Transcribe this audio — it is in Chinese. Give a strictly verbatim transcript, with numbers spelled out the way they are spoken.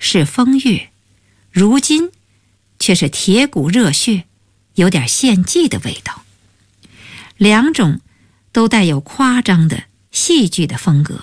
是风月，如今却是铁骨热血，有点献祭的味道。两种都带有夸张的戏剧的风格。